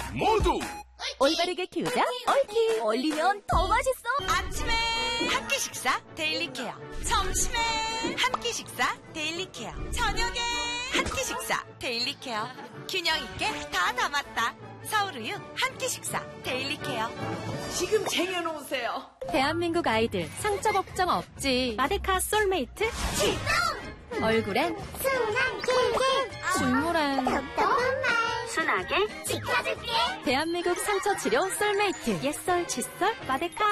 모두 올바르게 키우자 옳키. 얼리면 더 맛있어. 아침에 한 끼 식사 데일리 케어, 점심에 한 끼 식사 데일리 케어, 저녁에 한 끼 식사 데일리 케어. 균형 있게 다 담았다. 서울우유 한 끼 식사 데일리 케어. 지금 쟁여놓으세요. 대한민국 아이들 상처 걱정 없지. 마데카 솔메이트 출동! 얼굴엔 순한 캔캔 중물엔 답답한 말 순하게 지켜줄게. 대한민국 상처 치료 솔메이트 옛설 칫솔 마데카.